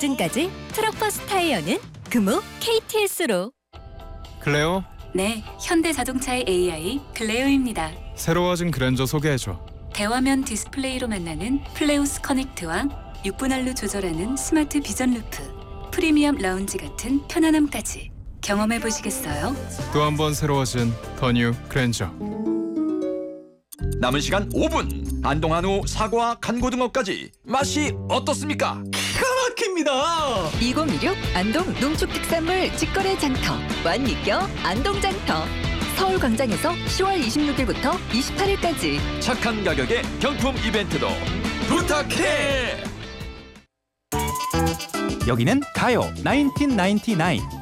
보증까지 트럭버스 타이어는 금호 KTS로. 클레오, 네, 현대자동차의 AI 클레오입니다. 새로워진 그랜저 소개해줘. 대화면 디스플레이로 만나는 플레우스 커넥트와 6분할로 조절하는 스마트 비전 루프, 프리미엄 라운지 같은 편안함까지 경험해 보시겠어요? 또 한 번 새로워진 더 뉴 그랜저. 남은 시간 5분. 안동한우 사과 간고등어까지 맛이 어떻습니까? 막힙니다. 2016 안동 농축특산물 직거래 장터 완니껴 안동장터 서울광장에서 10월 26일부터 28일까지 착한 가격에 경품 이벤트도 부탁해. 여기는 가요 1999